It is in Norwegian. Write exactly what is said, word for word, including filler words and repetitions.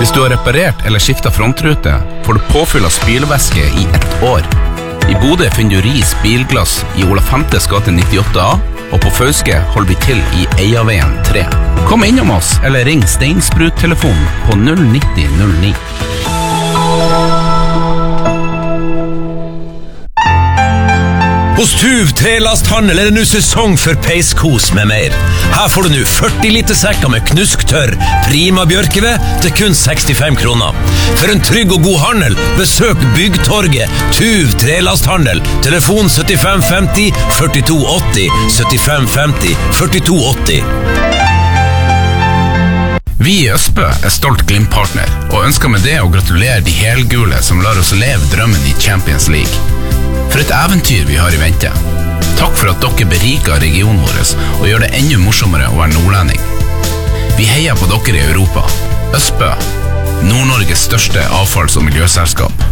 Hvis du har reparert eller skiftet frontrute, får du påfyll av spylevæske i ett år. I Bodø finner du Ris Bilglass i Ola Femtes gate nittiåtte A, og på Fauske holder vi til i Eiaveien tre. Kom innom oss, eller ring Steinsprut-telefonen på null nitti null ni. Hos Tuv Trelasthandel er det nå sesong for peiskos med mer. Her får du nå førti liter sekker med knusktørr prima bjørkeved til kun sekstifem kroner. For en trygg og god handel, besøk Byggtorget Tuv Trelasthandel. Telefon syttifem femti førtito åtti, syttifem femti førtito åtti. Vi i Østbø er stolt Glimt-partner, og ønsker med det å gratulere de helgule som lar oss leve drømmen i Champions League. For et eventyr vi har i vente. Takk for at dere beriker regionen vår og gjør det enda morsommere å være nordlending. Vi heier på dere i Europa. Østbø, Nord-Norges største avfalls- og miljøselskap.